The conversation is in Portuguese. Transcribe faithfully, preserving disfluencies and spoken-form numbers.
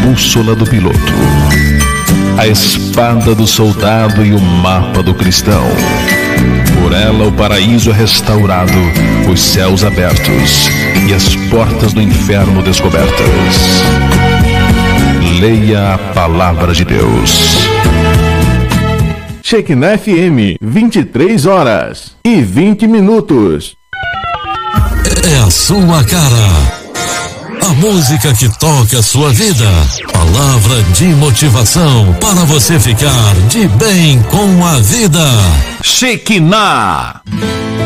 bússola do piloto, a espada do soldado e o mapa do cristão. Por ela o paraíso é restaurado, os céus abertos e as portas do inferno descobertas. Leia a palavra de Deus. Shekinah F M, vinte e três horas e vinte minutos. É a sua cara. A música que toca a sua vida. Palavra de motivação para você ficar de bem com a vida. Shekinah.